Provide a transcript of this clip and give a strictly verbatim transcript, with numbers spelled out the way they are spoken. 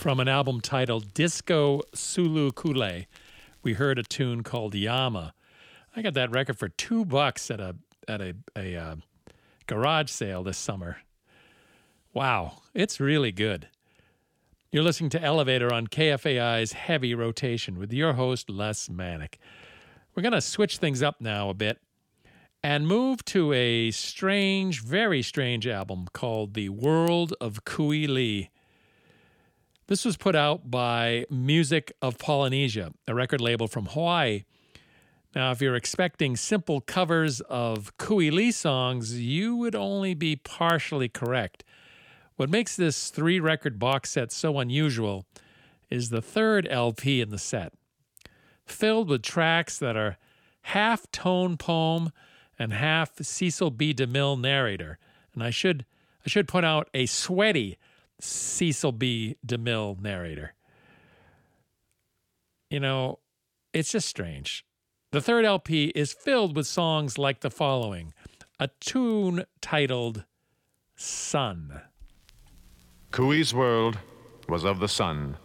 From an album titled Disco Sulu Kule, we heard a tune called Yama. I got that record for two bucks at a at a, a uh, garage sale this summer. Wow, it's really good. You're listening to Elevator on K F A I's Heavy Rotation with your host, Les Manick. We're going to switch things up now a bit and move to a strange, very strange album called The World of Kui Lee. This was put out by Music of Polynesia, a record label from Hawaii. Now, if you're expecting simple covers of Kui Lee songs, you would only be partially correct. What makes this three-record box set so unusual is the third L P in the set, filled with tracks that are half tone poem and half Cecil B. DeMille narrator. And I should I should point out a sweaty Cecil B. DeMille narrator. You know, it's just strange. The third L P is filled with songs like the following, a tune titled Sun. Kui's world was of the sun.